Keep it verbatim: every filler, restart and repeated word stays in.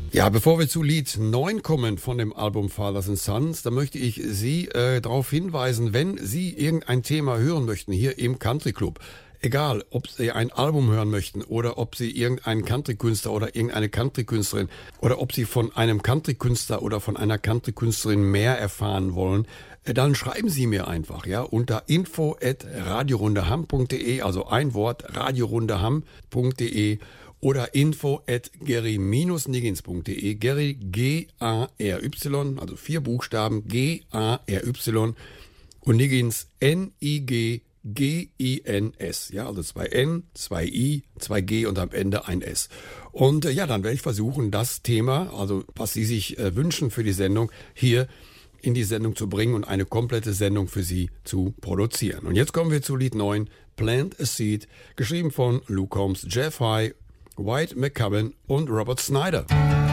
Ja, bevor wir zu Lied neun kommen von dem Album Fathers and Sons, da möchte ich Sie äh, darauf hinweisen, wenn Sie irgendein Thema hören möchten hier im Country Club, egal ob Sie ein Album hören möchten oder ob Sie irgendeinen Country-Künstler oder irgendeine Country-Künstlerin oder ob Sie von einem Country-Künstler oder von einer Country-Künstlerin mehr erfahren wollen, äh, dann schreiben Sie mir einfach, ja, unter info at radiorundeham punkt de, also ein Wort, radiorundeham punkt de oder info at gary-niggins punkt de, Gary G A R Y, also vier Buchstaben, G A R Y und Niggins N I G G I N S, ja, also zwei N, zwei I, zwei G und am Ende ein S. Und äh, ja, dann werde ich versuchen, das Thema, also was Sie sich äh, wünschen für die Sendung, hier in die Sendung zu bringen und eine komplette Sendung für Sie zu produzieren. Und jetzt kommen wir zu Lied neun, Plant a Seed, geschrieben von Luke Combs, Jeff High, White McCubbin und Robert Snyder.